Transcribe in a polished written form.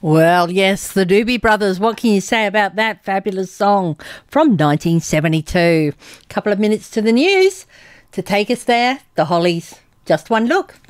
Well, yes, the Doobie Brothers. What can you say about that fabulous song from 1972? Couple of minutes to the news. To take us there, the Hollies. Just one look.